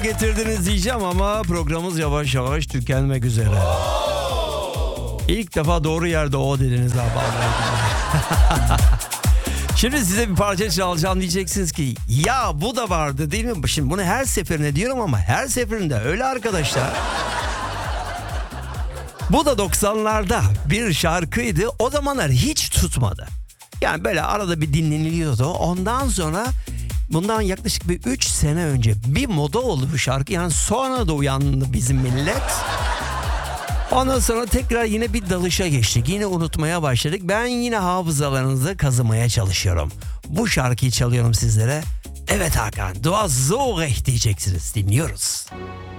getirdiniz diyeceğim ama programımız yavaş yavaş tükenmek üzere. İlk defa doğru yerde o dediniz abi. Şimdi size bir parça çalacağım, diyeceksiniz ki ya bu da vardı değil mi? Şimdi bunu her seferinde diyorum ama her seferinde öyle arkadaşlar. Bu da 90'larda bir şarkıydı. O zamanlar hiç tutmadı. Yani böyle arada bir dinleniliyordu. Ondan sonra bundan yaklaşık bir 3 sene önce bir moda oldu bu şarkı. Yani sonra da uyandı bizim millet. Ondan sonra tekrar yine bir dalışa geçtik. Yine unutmaya başladık. Ben yine hafızalarınızı kazımaya çalışıyorum. Bu şarkıyı çalıyorum sizlere. Evet Hakan, du hast so recht diyeceksiniz. Dinliyoruz.